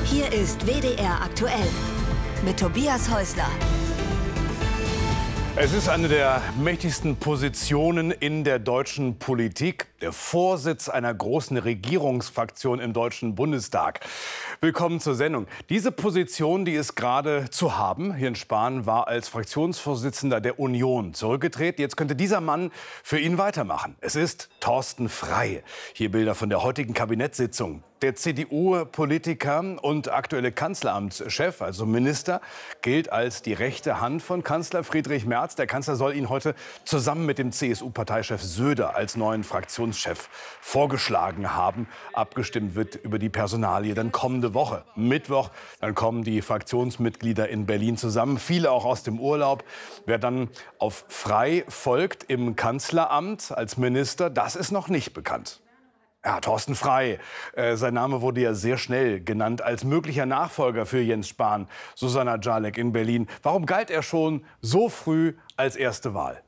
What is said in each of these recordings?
Hier ist WDR aktuell mit Tobias Häusler. Es ist eine der mächtigsten Positionen in der deutschen Politik, der Vorsitz einer großen Regierungsfraktion im Deutschen Bundestag. Willkommen zur Sendung. Diese Position, die ist gerade zu haben. Jens Spahn war als Fraktionsvorsitzender der Union zurückgetreten. Jetzt könnte dieser Mann für ihn weitermachen. Es ist Thorsten Frey. Hier Bilder von der heutigen Kabinettssitzung. Der CDU-Politiker und aktuelle Kanzleramtschef, also Minister, gilt als die rechte Hand von Kanzler Friedrich Merz. Der Kanzler soll ihn heute zusammen mit dem CSU-Parteichef Söder als neuen Fraktionschef vorgeschlagen haben. Abgestimmt wird über die Personalie dann kommende Woche. Mittwoch, dann kommen die Fraktionsmitglieder in Berlin zusammen, viele auch aus dem Urlaub. Wer dann auf Frey folgt im Kanzleramt als Minister, das ist noch nicht bekannt. Ja, Thorsten Frey. Sein Name wurde ja sehr schnell genannt als möglicher Nachfolger für Jens Spahn, Susanna Jalek in Berlin. Warum galt er schon so früh als erste Wahl?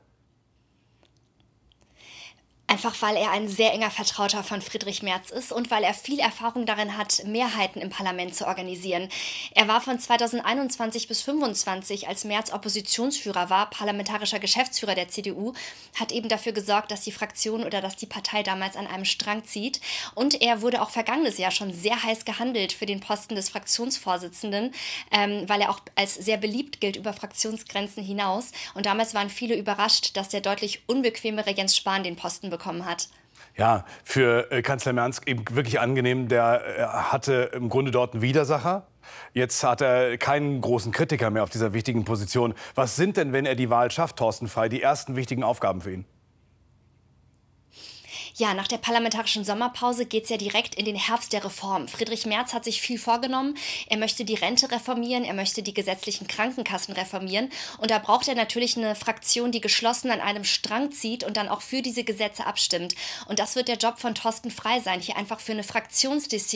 Einfach weil er ein sehr enger Vertrauter von Friedrich Merz ist und weil er viel Erfahrung darin hat, Mehrheiten im Parlament zu organisieren. Er war von 2021 bis 2025, als Merz Oppositionsführer war, parlamentarischer Geschäftsführer der CDU, hat eben dafür gesorgt, dass die Fraktion oder dass die Partei damals an einem Strang zieht. Und er wurde auch vergangenes Jahr schon sehr heiß gehandelt für den Posten des Fraktionsvorsitzenden, weil er auch als sehr beliebt gilt über Fraktionsgrenzen hinaus. Und damals waren viele überrascht, dass der deutlich unbequemere Jens Spahn den Posten bekommen hat. Ja, für Kanzler Merz eben wirklich angenehm. Der hatte im Grunde dort einen Widersacher. Jetzt hat er keinen großen Kritiker mehr auf dieser wichtigen Position. Was sind denn, wenn er die Wahl schafft, Thorsten Frey, die ersten wichtigen Aufgaben für ihn? Ja, nach der parlamentarischen Sommerpause geht es ja direkt in den Herbst der Reform. Friedrich Merz hat sich viel vorgenommen. Er möchte die Rente reformieren, er möchte die gesetzlichen Krankenkassen reformieren. Und da braucht er natürlich eine Fraktion, die geschlossen an einem Strang zieht und dann auch für diese Gesetze abstimmt. Und das wird der Job von Thorsten Frey sein, hier einfach für eine Fraktionsdisziplin